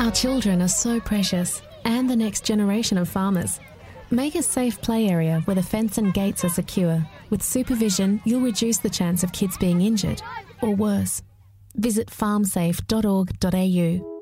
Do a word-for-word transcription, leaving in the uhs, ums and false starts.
Our children are so precious, and the next generation of farmers. Make a safe play area where the fence and gates are secure. With supervision, you'll reduce the chance of kids being injured, or worse. Visit farm safe dot org dot a u.